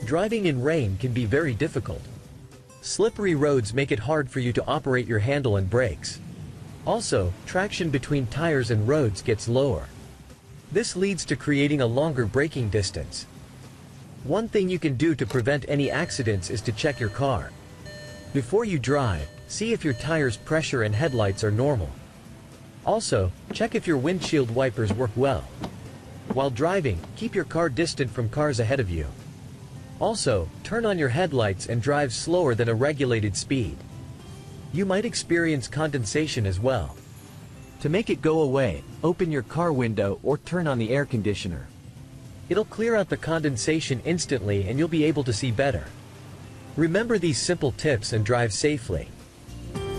Driving in rain can be very difficult. Slippery roads make it hard for you to operate your handle and brakes. Also, traction between tires and roads gets lower. This leads to creating a longer braking distance. One thing you can do to prevent any accidents is to check your car. Before you drive, see if your tires' pressure and headlights are normal. Also, check if your windshield wipers work well. While driving, keep your car distant from cars ahead of you. Also, turn on your headlights and drive slower than a regulated speed. You might experience condensation as well. To make it go away, open your car window or turn on the air conditioner. It'll clear out the condensation instantly and you'll be able to see better. Remember these simple tips and drive safely.